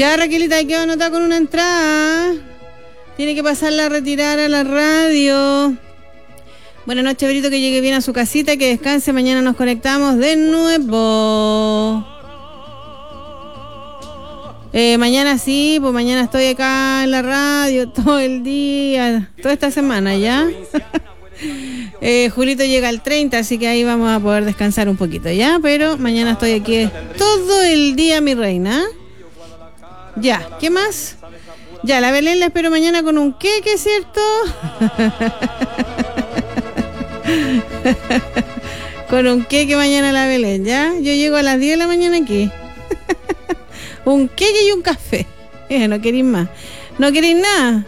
Ya, Raquelita, hay que anotar con una entrada. Tiene que pasarla a retirar a la radio. Buenas noches, Brito, que llegue bien a su casita, que descanse. Mañana nos conectamos de nuevo. Mañana sí, pues mañana estoy acá en la radio todo el día, toda esta semana ya. Julito llega el 30, así que ahí vamos a poder descansar un poquito ya, pero mañana estoy aquí todo el día, mi reina. Ya, ¿qué más? Ya, la Belén la espero mañana con un queque, ¿cierto? Con un queque mañana la Belén, ¿ya? Yo llego a las 10 de la mañana aquí. Un queque y un café. No queréis más. ¿No queréis nada?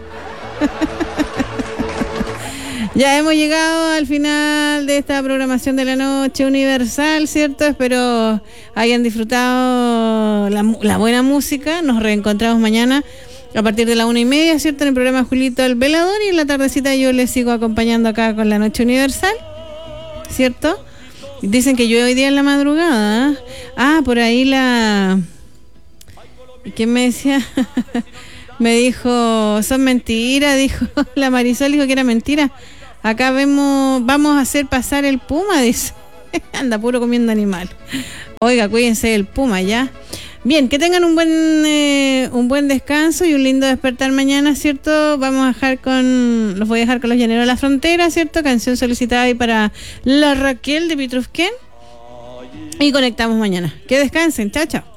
Ya hemos llegado al final de esta programación de la noche universal, ¿cierto? Espero hayan disfrutado la buena música. Nos reencontramos mañana a partir de la 1:30, ¿cierto? En el programa Julito el Velador, y en la tardecita yo les sigo acompañando acá con la noche universal, ¿cierto? Dicen que llueve hoy día en la madrugada. Por ahí ¿quién me decía? Me dijo, son mentiras, dijo la Marisol, dijo que era mentira. Acá vamos a hacer pasar el puma, dice. Anda puro comiendo animal. Oiga, cuídense del puma, ¿ya? Bien, que tengan un buen descanso y un lindo despertar mañana, ¿cierto? Los voy a dejar con los Llaneros de la Frontera, ¿cierto? Canción solicitada ahí para la Raquel de Pitrufquén. Y conectamos mañana. Que descansen, chao, chao.